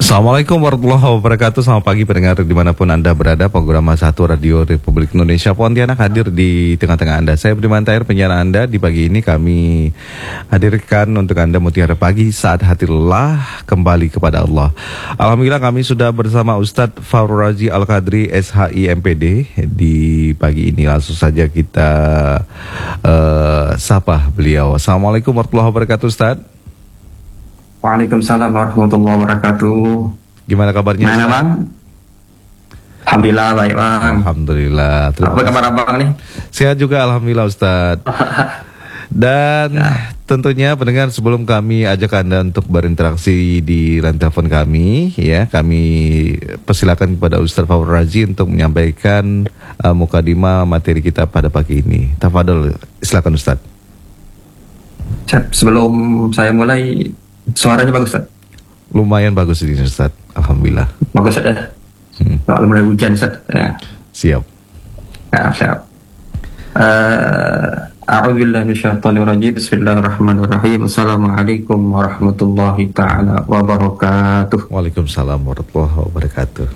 Assalamualaikum warahmatullahi wabarakatuh. Selamat pagi pendengar dimanapun Anda berada. Program Satu Radio Republik Indonesia Pontianak hadir di tengah-tengah Anda. Saya Budiman Tahir, penyiar Anda. Di pagi ini kami hadirkan untuk Anda mutiara pagi saat hati lelah kembali kepada Allah. Alhamdulillah kami sudah bersama Ustadz Fahru Razi Al-Qadri SHI MPD. Di pagi ini langsung saja kita sapa beliau. Assalamualaikum warahmatullahi wabarakatuh, Ustadz. Waalaikumsalam warahmatullahi wabarakatuh. Gimana kabarnya? Gimana Bang? Alhamdulillah baik Bang. Alhamdulillah. Apa kabar Abang nih? Sehat juga Alhamdulillah Ustadz. Dan tentunya pendengar, sebelum kami ajak Anda untuk berinteraksi di line telepon kami, ya, kami persilakan kepada Ustadz Fahru Razi untuk menyampaikan mukadimah materi kita pada pagi ini. Tafadhol, silakan Ustadz. Sebelum saya mulai, suaranya bagus Ustaz? Lumayan bagus ini Ustaz, Alhamdulillah. Bagus Ustaz. Kalau mulai hujan Ustaz. Ya. Siap. Ya, siap. A'udzubillahi minasyaitonir rajim. Bismillahirrahmanirrahim. Assalamualaikum warahmatullahi taala wabarakatuh. Waalaikumsalam warahmatullahi wabarakatuh.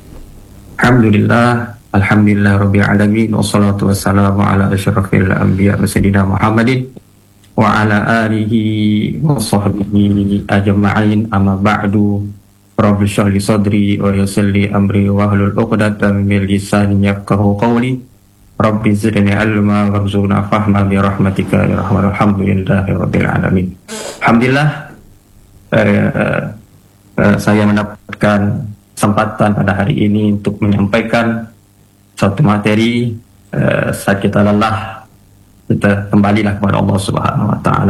Alhamdulillah rabbil alamin, wassalatu wassalamu ala asyrafil anbiya wa sayyidina Muhammadin wa ala alihi wa sahbihi ajma'in, amma ba'du. Rabbi shrah li sadri wa yassir li amri wa hlul 'uqdatam min lisani yafqahu qawli. Rabbi zidni ilma warzuqna fahma bi rahmatika ya rahman. Alhamdulillahi rabbil alamin. Alhamdulillah saya mendapatkan kesempatan pada hari ini untuk menyampaikan suatu materi. Saat kita lelah, kita kembalilah kepada Allah Subhanahu wa taala.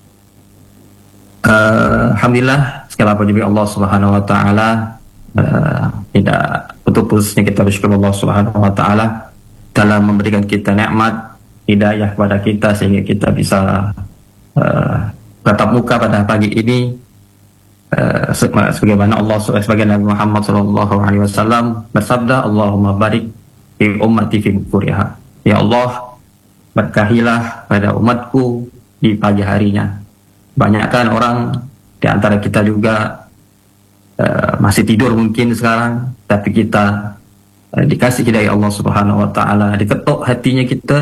Alhamdulillah, segala puji bagi Allah Subhanahu wa taala. Tidak putus-putusnya kita bersyukur Allah Subhanahu wa taala dalam memberikan kita nikmat hidayah kepada kita sehingga kita bisa tatap muka pada pagi ini. Sebagaimana Allah sebagai Nabi Muhammad sallallahu alaihi wasallam bersabda, Allahumma barik fi ummati fi bukuriha. Ya Allah, berkahilah pada umatku di pagi harinya. Banyakkan orang di antara kita juga masih tidur mungkin sekarang, tapi kita dikasih hidayah Allah Subhanahu wa taala, diketuk hatinya kita